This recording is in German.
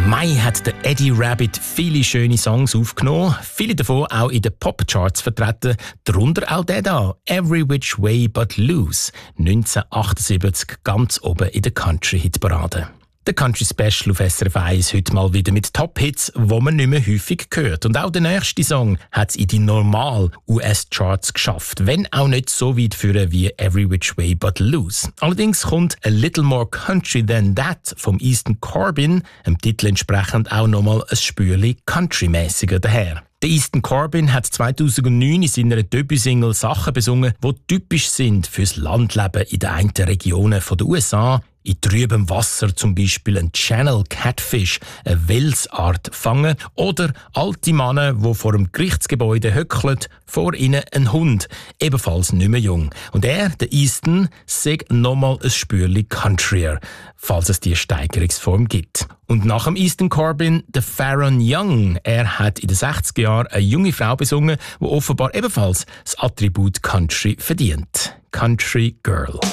Mai hat der Eddie Rabbitt viele schöne Songs aufgenommen, viele davon auch in den Popcharts vertreten, darunter auch der da, Every Which Way But Loose, 1978 ganz oben in der Country-Hitparade. Der Country Special auf SRF 1 heute mal wieder mit Top-Hits, die man nicht mehr häufig hört. Und auch der nächste Song hat es in die normalen US-Charts geschafft, wenn auch nicht so weit führen wie Every Which Way But Loose. Allerdings kommt A Little More Country Than That vom Easton Corbin, dem Titel entsprechend auch nochmal ein Spürchen countrymäßiger daher. Der Easton Corbin hat 2009 in seiner Debütsingle Sachen besungen, die typisch sind fürs Landleben in den einen Regionen der USA. In trübem Wasser zum Beispiel ein Channel Catfish, eine Welsart fangen, oder alte Männer, die vor dem Gerichtsgebäude höckeln, vor ihnen ein Hund, ebenfalls nicht mehr jung. Und der Easton, sagt nochmal ein Spürchen countryer, falls es die Steigerungsform gibt. Und nach dem Easton Corbin, der Faron Young. Er hat in den 60er Jahren eine junge Frau besungen, die offenbar ebenfalls das Attribut Country verdient. Country Girl.